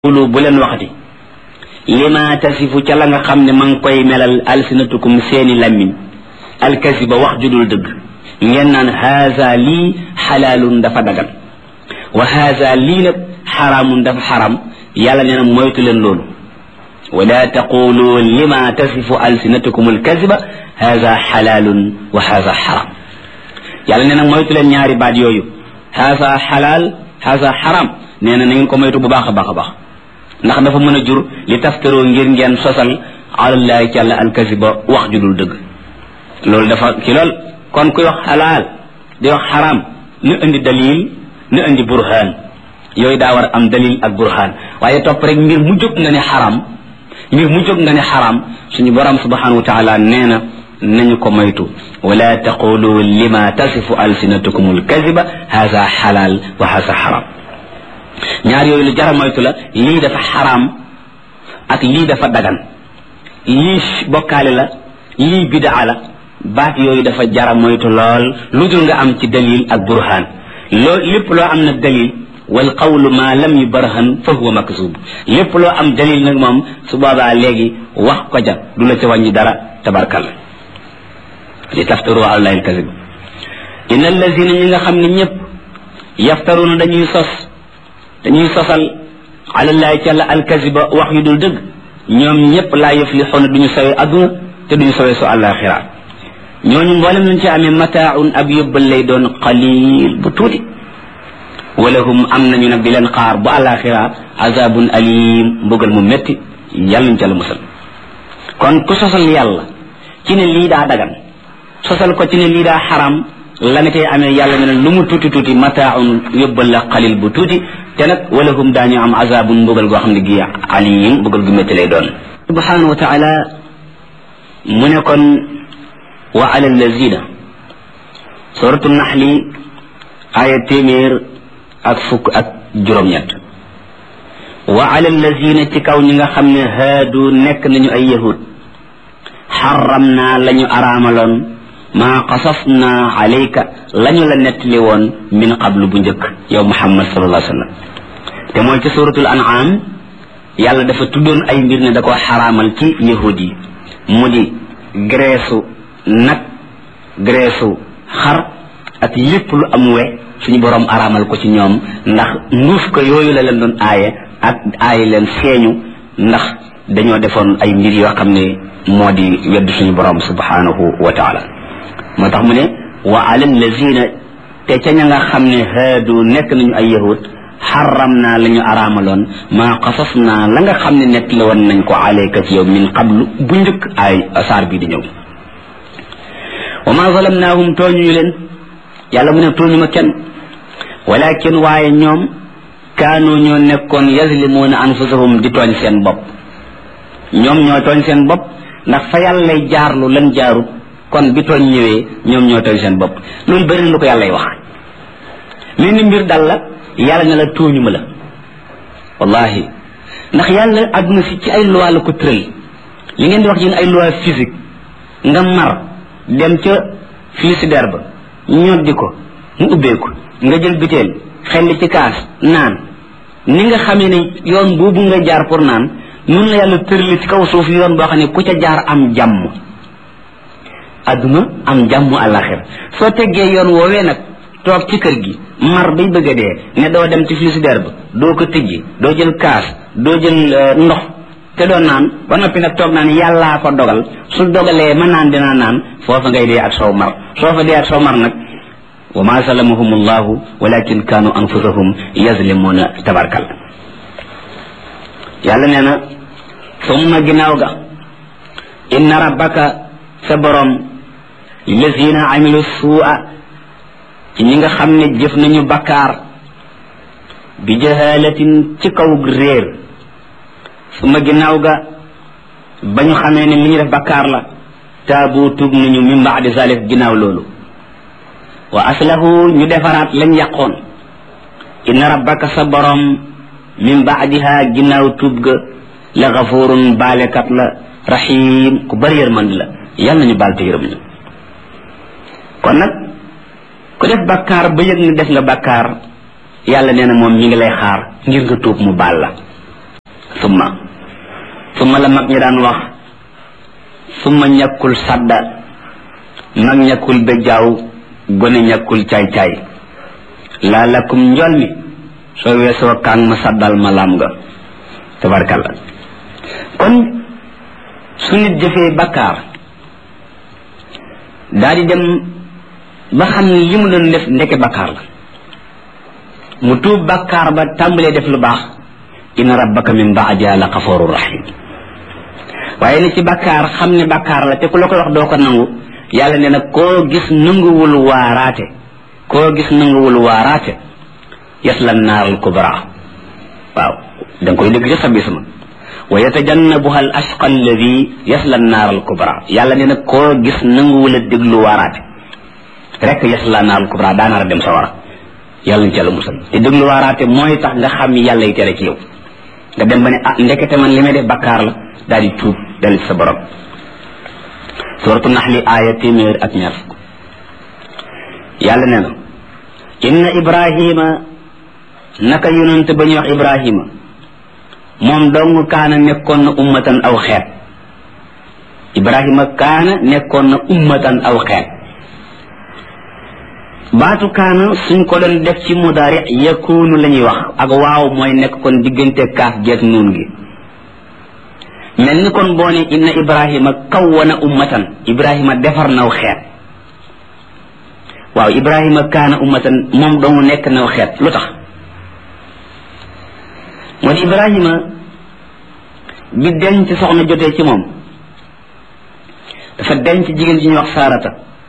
qulu bu leen waxati lima tasifu ca la nga xam ne ma ngi koy melal alsinatukum seeni lammiñ alkasiba wax judul dëgg ngeen naan haza lii xalaalun dafa dagan wa haza lii nag xaraamun dafa xaram yàlla nee na moytu leen loolu wala taqulu lima tasifu alsinatukum alkasiba haza xalaalun wa haza xaram yàlla nee na moytu leen ñaari baat yooyu haza xalaal haza xaram nee na ngeen ko moytu bu baax a baax a baax ndax dafa mën a jur li taftaroo ngir ngeen sosal alallahi ci àlla alkasiba wax ju dul dëgg loolu dafa ci lool kon kuy wax xalaal di wax xaraam nu indi dalil nu indi burhaan yooyu daa war a am dalil ak burhaan waaye topp rek mbir mu jóg nga ne xaraam mbir mu jóg nga ne xaraam suñu borom subhanahu wa taala nee na nañu ko moytu wala taqulu lima tasifu alsinatukum alkaziba haza xalaal wa haza xaraam ñaar yooyu lu jara moytu la lii dafa xaraam ak lii dafa dagan lii bokkaale la lii bidaa la baat yooyu dafa jara moytu lool lu dul nga am ci dalil ak burhaan lépp loo am nag dalil wal qawlu ma lam yubarhan fa huwa makzub lépp loo am dalil nag moom su boobaa léegi wax ko ja du la ca wàññi dara tabarkal li taftaru ala allahi alkazib inna allazina ñi nga xam ne ñëpp yaftaruna dañuy sosal alallahi ci àlla alkaziba wax yu dul dëgg ñoom ñëpp laa yuflixuuna duñu sawee adduna te duñu sawee su àllaaxira ñooñu mboolem lañ ci amee mataaun ab yóbbal lay doon qalil bu tuuti walahum am nañu nag di leen xaar bu àllaaxira azabun alim mbugal mu métti yàlla ñu ci àlla musal kon ku sosal yàlla ci ne lii daa dagan sosal ko ci ne lii daa xaram la nga cay amee yàlla ne lu mu tuuti tuuti mataaun yóbbal la qalil bu tuuti te nag walahum daañu am azabun mbugal goo xam ne gi alim mbugal gu métti lay doon subhanahu wa taala mu ne kon wa ala allazina suratu naxli aya téeméer ak fukk ak juróom-ñett wa ala allazina ci kaw ñi nga xam ne haadu nekk nañu ay yahud xaram naa la ñu araamaloon maa qasas naa alayka la ñu la nettali woon min qablu bu njëkk yow muhammad sallallahu alayhi wa sallam te mooy ci suratul an'am yàlla dafa tuddoon ay mbir ne da ko xaraamal ci yahud yi mu di graisse nag graisse xar ak lépp lu am we suñu boroom araamal ko ci ñoom ndax nduuf ko yooyu la leen doon aaye ak aaye leen feeñu ndax dañoo defoon ay mbir yoo xam ne moo di wedd suñu boroom subhanahu wa taala moo tax mu ne wa ala allazina te ca ña nga xam ne haadu nekk nañu ay yahud xaram naa la ñu araamaloon maa qasas naa la nga xam ne nekk la woon nañ ko alayka ci yow min qablu bu njëkk ay saar bii di ñëw wa ma zalamnaahum tooñuñu leen yàlla mu ne tooñu ma kenn walakin waaye ñoom kaanu ñoo nekkoon yazlimuuna anfusahum di tooñ seen bopp ñoom ñoo tooñ seen bopp ndax fa yàlla lay jaarlu lan jaarut kon bi tooñ ñëwee ñoom ñoo tooñ seen bopp loolu bëri na lu ko yàllay wax mel ni mbir dal la yàlla ne la tooñu ma la wallahi ndax yàlla àdduna si ci ay loi la ko tëral li ngeen di wax yéen ay loi physique nga mar dem ca frigidaire ba ñoddi ko mu ubbeeku nga jël biteel xelli ci kaas naan ni nga xamee ne yoon boobu nga jaar pour naan noonu la yàlla tërali ci kaw suuf yoon boo xam ne ku ca jaar am jàmm adduna am jàmm àllaxira soo teggee yoon woowee nag toog ci kër gi mar bay bëgg a dee ne doo dem ci frigidaire ba doo ko tëjji doo jël kaas doo jël ndox te doo naan ba noppi nag toog naan yàllaa ko dogal su dogalee ma naan dinaa naan foofa ngay dee ak soow mar soo fa dee ak soow mar nag wa ma zalamahum allahu walakin kaanu anfusahum yazlimuuna tabarkal yàlla nee na summa ginnaaw ga inna rabbaka sa borom lillazina amilu suu'a ci ñi nga xam ne jëf nañu bakkaar bi jahalatin ci kaw réer summa ginnaaw ga ba ñu xamee ne li ñu def bakkaar la taabu tuub nañu min baadi zalik ginnaaw loolu wa aslahu ñu defaraat lañ yàqoon inna rabbaka sa borom min baadiha ginnaaw tuub ga la gafurun baalekat la rahim ku bari yërmande la yàlla nañu baal te yërëm ñu kon nag ku def bakkaar ba yëg ne def nga bakkaar yàlla nee na moom mi ngi lay xaar ngir nga tuub mu baal la summa la mag ñi daan wax summa ñàkkul sadda mag ñàkkul bejjaaw gone ñàkkul caay-caay laa lakum njool mi soo weesoo kaang ma saddal ma laam nga tabarkalla kon su nit jëfee bakkaar daal di dem ba xam ne li mu doon def ndeke bakkaar la mu tuub bakkaar ba tàmbalee def lu baax inna rabbaka min ba'diha la ghafurur rahim waaye ni ci bakkaar xam ne bakkaar la te ku la ko wax doo ko nangu yàlla ne nag koo gis nanguwul waaraate yasla naaral kubra waaw danga koy dégg ci sabbi sama wa yatajannabuha al ashqa alladi yasla naaral kubra yàlla ne nag koo gis nanguwul a déglu waaraate rek yasla naaral kubra daanaara dem sa wara yàlla ñu ca la musal te déglu waaraate mooy tax nga xam yàlla yi tere ci yow nga dem ba ne ndekete man li may def bakkaar la daal di tuub dal ci sa borom suratu naxli aaya 100 yàlla nee na inna ibrahima naka yonent ba ñuy wax ibrahima moom dong kaana nekkoon na ummatan aw xeet ibrahima kaana nekkoon na ummatan aw xeet baatu kaana suñ ko doon def ci mudaari yakunu la ñuy wax ak waaw mooy nekk kon diggante kaaf geeg nuun gi mel ni kon boo ne inna ibrahima kawwana ummatan ibrahima defar naw xeet waaw ibrahima kaana ummatan moom dong nekk naw xeet lu tax moo di ibrahima bi denc soxna jotee ci moom dafa denc jigéen ji ñuy wax saarata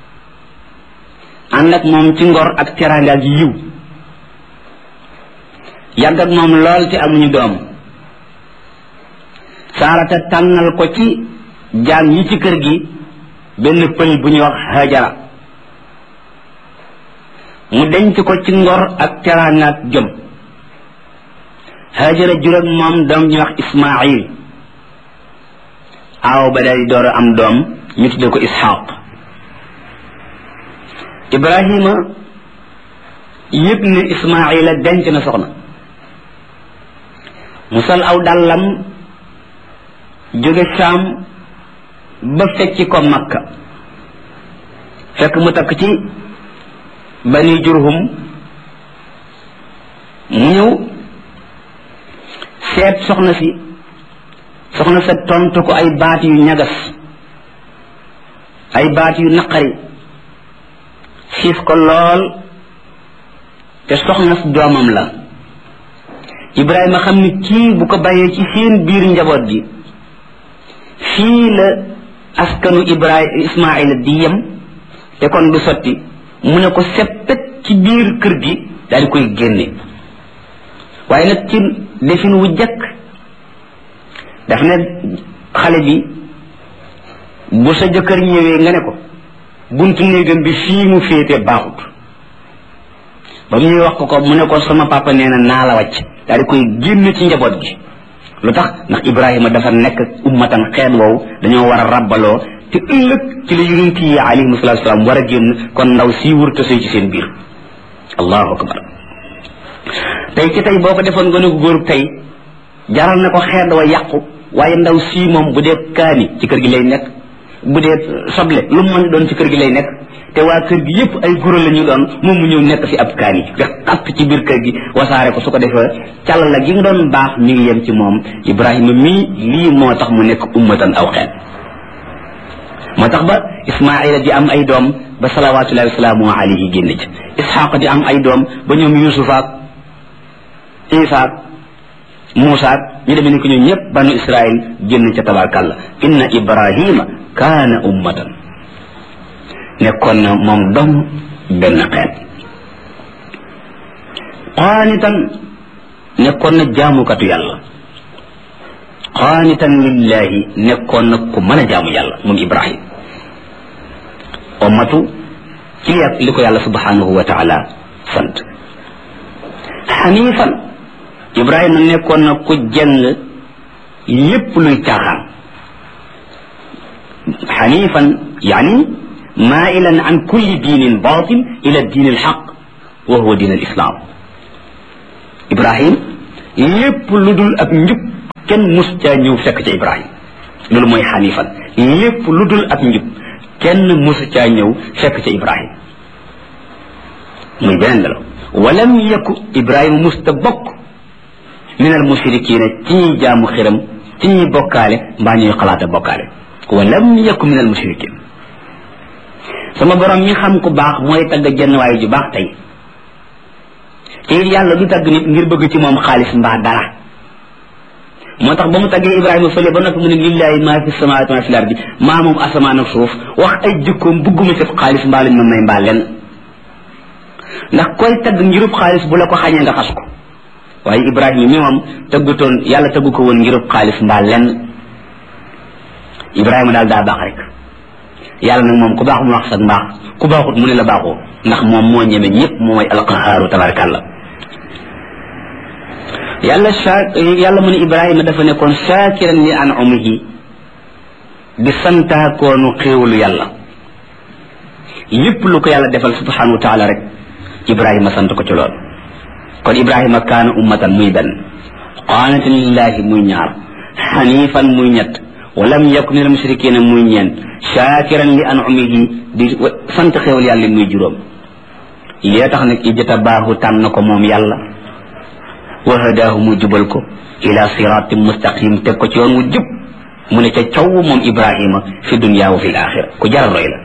ànd ak moom ci ngor ak teraanga ak yiw yàgg ak moom lool te amuñu doom saarata tànnal ko ci jaam yi ci kër gi benn pël bu ñuy wax hajara mu denc ko ci ngor ak teraanga ak jom hajara jur ak moom doom ñuy wax ismail aaw ba daal di door a am doom ñu tudde ko ishaq ibrahima yëg ne ismaila denc na soxna mu sol aw dàllam jóge saam ba fecci ko makka fekk mu takk ci bani jurhum mu ñëw seet soxna sa tontu ko ay baat yu ñagas ay baat yu naqari xiif ko lool te soxna doomam la ibrahima xam ni kii bu ko bàyyee ci seen biir njaboot gi fii la askanu ismaila di yem te kon du sotti mu ne ko seppet ci biir kër gi daal di koy génne waaye nag ci defin wu jëkk daf ne xale bi bu sa jëkkër ñëwee nga ne ko buntu néegam bi fii mu féete baaxut ba mu ñuy wax ko mu ne ko sama papa nee na naa la wàcc daal di koy génn ci njaboot gi lu tax ndax ibrahima dafa nekk ummatan xeet woowu dañoo war a rabbaloo te ëllëg ci la yonent yi alayhimu salaatu salaam war a génn kon ndaw sii wër tasee ci seen biir allahu akbar tey ci tey boo ko defoon gën a góor tey jaral na ko xeet wa yàqu waaye ndaw sii moom bu dee kaani ci kër gi lay nekk bu dee soble lu mu mën doon ci kër gi lay nekk te waa kër gi yépp ay goro la ñu doon moom mu ñëw nekk fi ab kaani nga xapp ci biir kër gi wasaare ko su ko defee càll la gi nga doon baax mi ngi yem ci moom ibrahima mii lii moo tax mu nekk ummatan aw xeet moo tax ba ismaila di am ay doom ba salawatullahi wasalaamu alayhi génn ci isxaqa di am ay doom ba ñoom yusufaak isaak muusaak ñu demee ni ko ñoom ñëpp banu israil génn ca tabarkàlla inna ibrahima kaana ummatan nekkoon na moom dong benn xeet qaanitan nekkoon na jaamukatu yàlla qaanitan lillahi nekkoon na ku mën a jaamu yàlla moom ibrahim ummatu ci li ko yàlla subhanahu wa taala sant xanifan ibrahima nekkoon na ku jëng lépp luy caaxaan xanifan yani mailan an kulli diinin batil ila diin alxaq wa huwa diin alislam ibrahim lépp lu dul ak njub kenn mus caa ñëw fekk ca Ibrahima loolu mooy xanifan lépp lu dul ak njub kenn musu caa ñëw fekk ca Ibrahima muy beneen melo walam yaku Ibrahima musta bokk min al mushrikiina ci ñuy jaamu xiram ci ñuy bokkaale mbaa ñuy xalaata bokkaale walam yaku min al mushrikiin sama borom mi xam ku baax mooy tagg jenn waaye ju baax tey te yàlla du tagg nit ngir bëgg ci moom xaalis mbaa dara moo tax ba mu taggee Ibrahima fële ba noppi mu ne lillahi maa fi samawaati maa fi lardi maa moom asamaan ak suuf wax ay jikkoom bëgguma ci xaalis mbaa lañ ma may mbaa lenn ndax koy tagg ngirub xaalis bu la ko xañee nga xas ko waaye Ibrahima mi moom tëggutoon yàlla tëggu ko woon ngirub xaalis mbaa lenn Ibrahima daal daa baax rek yàlla nag moom ku baax mu wax sax mbaax ku baaxut mu ne la baaxoo ndax moom moo ñeme ñëpp moo mooy alqahaaru tabarakallah yàlla mu ne Ibrahima dafa nekkoon shaakiran li an'umihi di santaakoonu xéewalu yàlla lépp lu ko yàlla defal subhanahu wa taala rek Ibrahima sant ko ci lool kon Ibrahima kaana ummatan muy benn qaanitan lillahi muy ñaar xanifan muy ñett walam yakun minal mushrikiina muy ñeent shaakiran li an'umihi di sant xéewal yàlla muy juróom li tax nag ijtabaahu tànn ko moom yàlla wa hadaahu mu jubal ko ila siraatin mustaqim teg ko ci yoon wu jub mu ne ca caw moom Ibrahima fi dunya wa fil axira ku jar roy la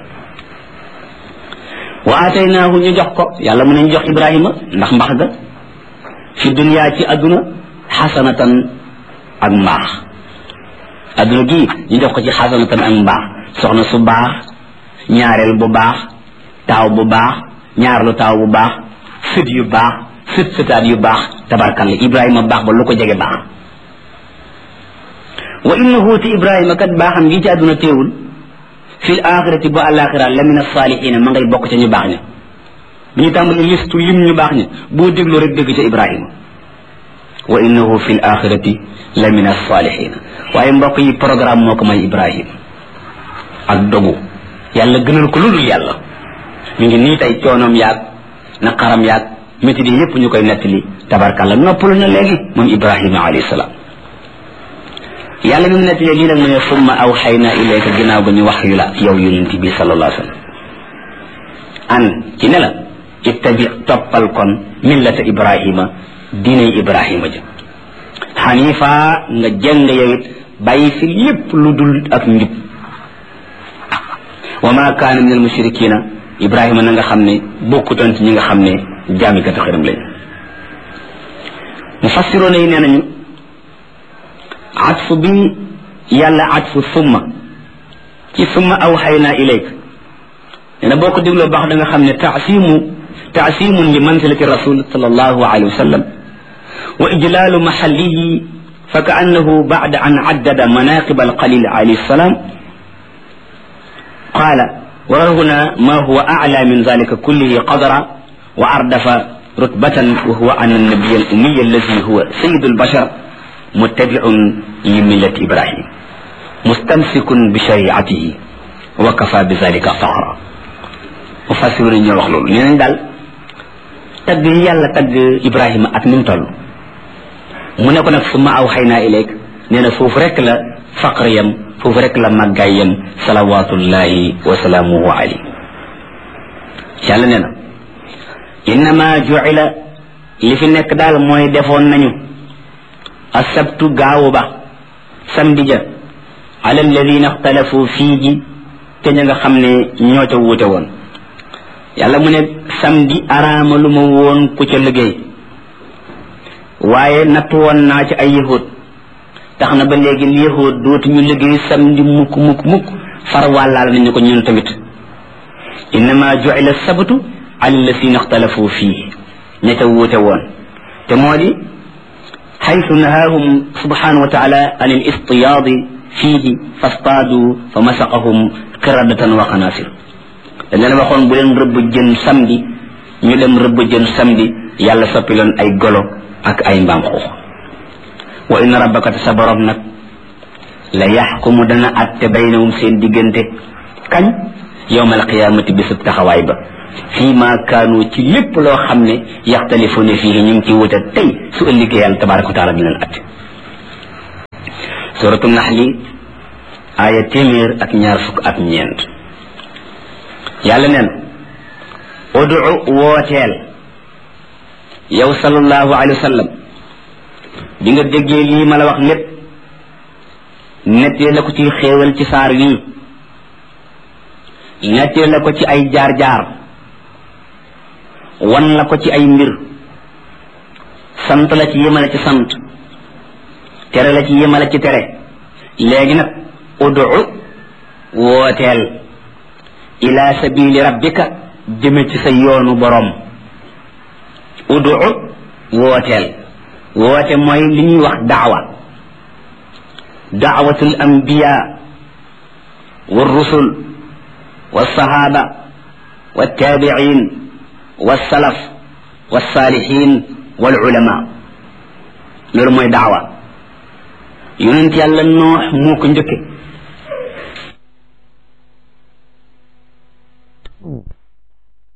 wa ataynaahu ñu jox ko yàlla mu ne ñu jox Ibrahima ndax mbax ga fi dunya ci adduna xasanatan ak mbaax adduna gii ñu jox ko ci xasanatan ak mbaax soxna su baax ñaareel bu baax taaw bu baax ñaarlu taaw bu baax sët yu baax sët sëtaat yu baax tabarkalla Ibrahima baax ba lu ko jege baax wa innahu ti Ibrahima kat baaxam gi ci àdduna teewul fil axirati bu àlaxira la min as-saalihiina ma ngay bokk ca ñu baax ña bi ñu tàmbali listu lim ñu baax ña boo déglu rek dégg ca Ibrahima wa innahu fil axirati la min as-saalihiina waaye mbokk yi programme moo ko may Ibrahima ak dogu yàlla gënal ko lu dul yàlla mi ngi nii tey coonoom yaag naqaram yaag métti di yépp ñu koy nettali tabarkalla noppalu na léegi moom Ibrahima alayhi salaam yàlla mi mu nettalee lii nag mu ne summa awxayna ilayka ginnaaw ga ñu wax yu la yow yonent bi sallallahu alayhi wa sallam an ci ne la ittabi toppal kon millata Ibrahima diiney Ibrahima ja xanifa nga jëng yow it bàyyi fi lépp lu dul ak njub wa ma kaana min al mushrikina Ibrahima na nga xam ne bokkutoon ci ñi nga xam ne jaamikatu xërëm lañ mufassiroona yi nee nañu atfu bi yàlla atfu summa ci summa awxayna ilayk nee na boo ko dégloo baax da nga xam ne taasimun li manzilati rasul sallallahu alayhi wa sallam wa ijlaalu maxallihi fa ka annahu bacda an caddada manaqib alqalil alayhi salaam qaala wa huna ma huwa aclaa min dalika kullihi qadra wa ardafa rutbatan wa huwa an annabiy al-ummiy alladi huwa sayyidu albashar muttabi'un li millati Ibrahim mustamsikun bi shari'atihi wa kafa bi dalika faxra mufassirun ñoo wax loolu nee nañ daal tagg yi yàlla tagg Ibrahima ak ni mu toll mu ne ko nag summa awxaynaa ilayk nee na foofu rek la faqr yam foofu rek la màggaay yam salawatullahi wa salaamuhu alayhi yàlla nee na innama ju'ila li fi nekk daal mooy defoon nañu asabtu gaawu ba samedi ja ala alladina ixtalafu fiihi te ña nga xam ne ñoo ca wuute woon yàlla mu ne samedi araama lu ma woon ku ca liggéey waaye natt woon naa ci ay yahud tax na ba léegi yahud dootuñu liggéey samedi mukk far wàllaal nañu ko ñun tamit innama ju'ila sabtu ala alladina ixtalafu fiihi ña ca wuute woon te moo di حيث نهاهم سبحانه وتعالى عن الاصطياد فيه فاصطادوا فمسقهم قردة وخنازير dañ waxoon bu leen rëbb jën samedi ñu dem rëbb jën samedi yàlla soppi leen ay golo ak ay mbaam xuux wa inna rabbaka sa borom nag la yaxkumu dana atte baynahum seen diggante kañ yawmal qiyaamati bisub taxawaay ba fii ma kaanu ci lépp loo xam ne yaxtalifuuna fii ñu ngi ci wuute tey su ëllëgee yàlla tabaraka wa taala di leen atte suratu naxli aaya 124 yàlla neen udu wooteel yow sallallahu alayhi wa sallam bi nga déggee lii ma la wax lépp nettee la ko ci xéewal ci saar wii nettee la ko ci ay jaar-jaar wan la ko ci ay mbir sant la ci yemale ci sant tere la ci yemale ci tere léegi nag udu wooteel ila sabili rabbika jëme ci sa yoonu borom udu wooteel woote mooy li ñuy wax daawatul anbiya والرسل والصحابة والتابعين والسلف والصالحين والعلماء loolu mooy daawa yonent yàlla Nuux moo ko njëkke